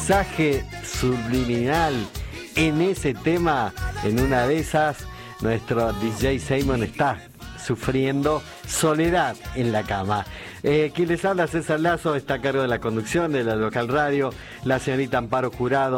mensaje subliminal en ese tema. En una de esas, nuestro DJ Simon está sufriendo soledad en la cama. Quien les habla, César Lazo, está a cargo de la conducción de la local radio, la señorita Amparo Jurado.